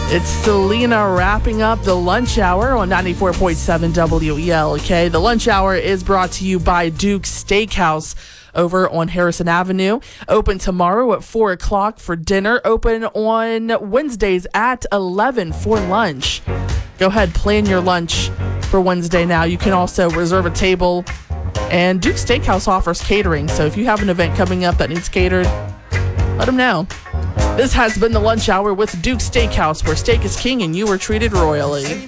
It's Selena wrapping up the lunch hour on 94.7 WEL, okay? The lunch hour is brought to you by Duke's Steakhouse over on Harrison Avenue. Open tomorrow at 4 o'clock for dinner. Open on Wednesdays at 11 for lunch. Go ahead, plan your lunch for Wednesday now. You can also reserve a table. And Duke's Steakhouse offers catering, so if you have an event coming up that needs catered, let them know. This has been the lunch hour with Duke's Steakhouse, where steak is king and you were treated royally.